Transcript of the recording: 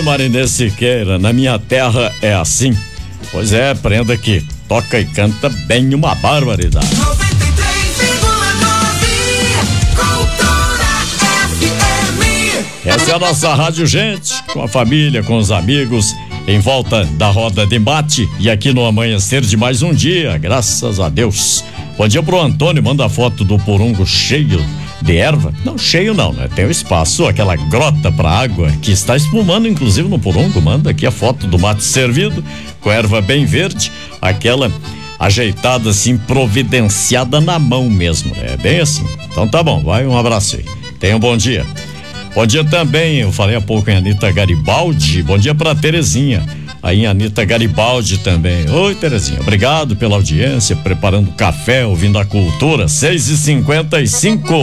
Marinês Siqueira, na minha terra é assim. Pois é, prenda que toca e canta bem uma barbaridade. 93,9 Cultura FM. Essa é a nossa rádio, gente, com a família, com os amigos, em volta da roda de mate e aqui no amanhecer de mais um dia, graças a Deus. Bom dia pro Antônio, manda a foto do porungo cheio de erva. Não, cheio não, né? Tem um espaço, aquela grota pra água que está espumando, inclusive no porungo. Manda aqui a foto do mate servido, com erva bem verde, aquela ajeitada assim, providenciada na mão mesmo, né? É bem assim. Então tá bom, vai, um abraço aí. Tenha um bom dia. Bom dia também, eu falei há pouco em Anita Garibaldi, bom dia pra Terezinha, aí em Anita Garibaldi também. Oi, Terezinha, obrigado pela audiência, preparando café, ouvindo a cultura, 6h55.